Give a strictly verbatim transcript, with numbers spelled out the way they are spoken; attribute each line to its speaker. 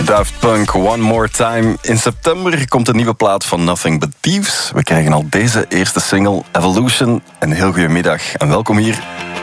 Speaker 1: Daft Punk, One More Time. In september komt een nieuwe plaat van Nothing But Thieves. We krijgen al deze eerste single, Evolution. Een heel goede middag en welkom hier